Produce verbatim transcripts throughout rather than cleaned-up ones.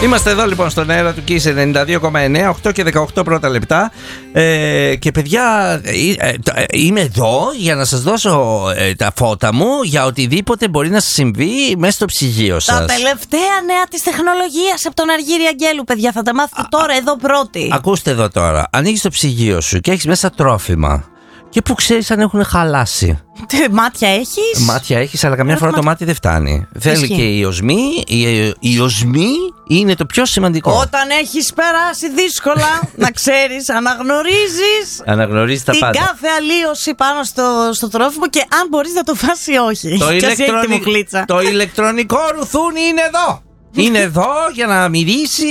Είμαστε εδώ λοιπόν στον αέρα του Kiss ενενήντα δύο κόμμα εννέα, οκτώ και δεκαοκτώ πρώτα λεπτά. Ε, και παιδιά, ε, ε, είμαι εδώ για να σας δώσω ε, τα φώτα μου για οτιδήποτε μπορεί να σας συμβεί μέσα στο ψυγείο σας. Τα τελευταία νέα της τεχνολογίας από τον Αργύρι Αγγέλου, παιδιά, θα τα μάθετε τώρα εδώ πρώτοι. Ακούστε εδώ τώρα. Ανοίγεις το ψυγείο σου και έχεις μέσα τρόφιμα. Και που ξέρεις αν έχουν χαλάσει. Μάτια έχεις. Μάτια έχεις, αλλά καμιά φορά το μάτι δεν φτάνει. Θέλει και η οσμή. Η, η οσμή είναι το πιο σημαντικό. Όταν έχεις περάσει δύσκολα, να ξέρεις, αναγνωρίζεις Αναγνωρίζεις τα την πάντα. κάθε αλλίωση πάνω στο, στο τρόφιμο και αν μπορείς να το φας ή όχι. Το, και ηλεκτρονικ... το ηλεκτρονικό ρουθούνι είναι εδώ. Είναι εδώ για να μυρίσει.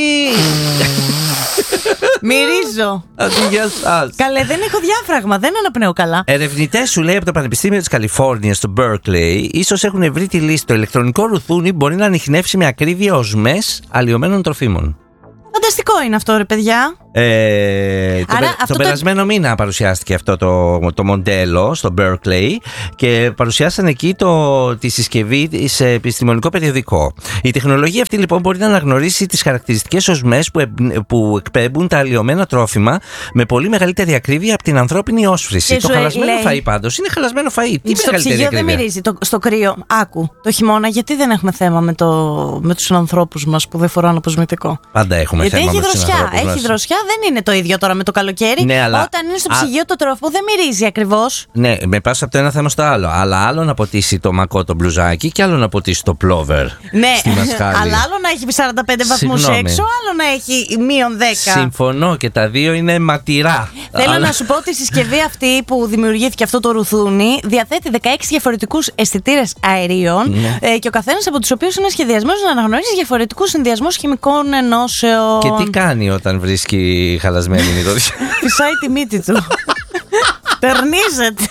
Μυρίζω. Καλέ, δεν έχω διάφραγμα, δεν αναπνέω καλά. Ερευνητές, σου λέει, από το Πανεπιστήμιο της Καλιφόρνιας στο Berkeley, ίσως έχουν βρει τη λύση. Το ηλεκτρονικό ρουθούνι μπορεί να ανιχνεύσει με ακρίβεια οσμές αλλοιωμένων τροφίμων. Φανταστικό είναι αυτό, ρε παιδιά. Ε, το, Άρα, το, το περασμένο μήνα παρουσιάστηκε αυτό το, το μοντέλο στο Berkeley και παρουσιάσαν εκεί το, τη συσκευή σε επιστημονικό περιοδικό. Η τεχνολογία αυτή λοιπόν μπορεί να αναγνωρίσει τις χαρακτηριστικές οσμές που, που εκπέμπουν τα αλλοιωμένα τρόφιμα με πολύ μεγαλύτερη ακρίβεια από την ανθρώπινη όσφρηση. Και το χαλασμένο λέει... φαΐ πάντως είναι χαλασμένο φαΐ. Τι στο ψυγείο δεν μυρίζει. Το, στο κρύο, άκου, το χειμώνα γιατί δεν έχουμε θέμα με, το, με τους ανθρώπους μας που δεν φοράνε αποσμητικό? Πάντα έχουμε γιατί θέμα έχει με τους δροσιά. ανθρώπους μας. Έχει δροσιά. Δεν είναι το ίδιο τώρα με το καλοκαίρι. Ναι, αλλά... Όταν είναι στο ψυγείο το τρόφιμο δεν μυρίζει ακριβώς. Ναι, με πας από το ένα θέμα στο άλλο. Αλλά άλλο να ποτίσει το μακό το μπλουζάκι και άλλο να ποτίσει το πλόβερ. Ναι, στη μασχάλη. Αλλά άλλο να έχει σαράντα πέντε βαθμούς έξω, άλλο να έχει μείον δέκα. Συμφωνώ και τα δύο είναι ματηρά. Θέλω αλλά... να σου πω ότι η συσκευή αυτή που δημιουργήθηκε αυτό το ρουθούνι διαθέτει δεκαέξι διαφορετικούς αισθητήρες αερίων ναι. ε, και ο καθένας από τους οποίους είναι σχεδιασμένος να αναγνωρίζει διαφορετικούς συνδυασμούς χημικών ενώσεων. Και τι κάνει όταν βρίσκει χαλασμένη μυρωδιά? Φυσάει τη μύτη του. Τερνίζεται.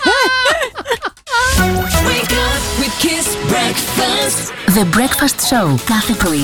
The Breakfast Show κάθε πρωί